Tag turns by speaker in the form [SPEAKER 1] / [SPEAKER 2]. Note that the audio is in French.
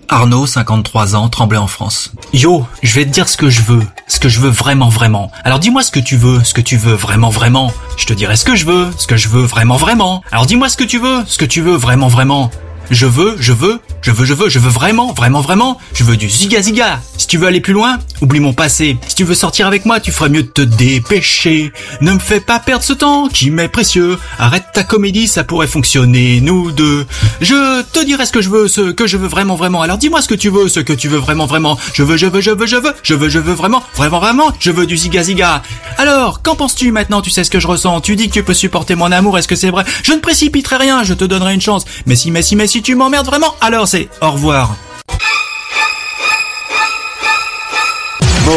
[SPEAKER 1] Arnaud, 53 ans, Tremblay en France. Yo, je vais te dire ce que je veux vraiment vraiment. Alors dis-moi ce que tu veux vraiment vraiment. Je te dirai ce que je veux vraiment vraiment. Alors dis-moi ce que tu veux vraiment vraiment. Je veux vraiment, vraiment, vraiment. Je veux du ziga ziga. Si tu veux aller plus loin, oublie mon passé. Si tu veux sortir avec moi, tu ferais mieux de te dépêcher. Ne me fais pas perdre ce temps qui m'est précieux. Arrête ta comédie, ça pourrait fonctionner, nous deux. Je te dirai ce que je veux vraiment, vraiment. Alors dis-moi ce que tu veux vraiment, vraiment. Je veux vraiment, vraiment, vraiment. Je veux du ziga ziga. Alors, qu'en penses-tu maintenant? Tu sais ce que je ressens. Tu dis que tu peux supporter mon amour, est-ce que c'est vrai? Je ne précipiterai rien, je te donnerai une chance. Mais si tu m'emmerdes vraiment, alors c'est au revoir.